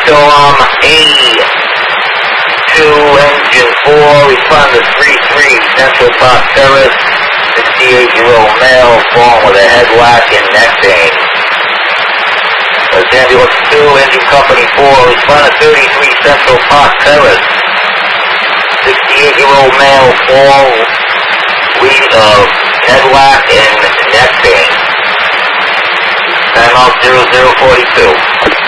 Storm A2, engine 4, respond to 3-3, Central Park Terrace, 68-year-old male, fallen with a head whack and neck pain. Los Ambulance 2, engine company 4, respond to 33 Central Park Terrace, 68-year-old male, fall, head whack and neck pain. Time out 0042.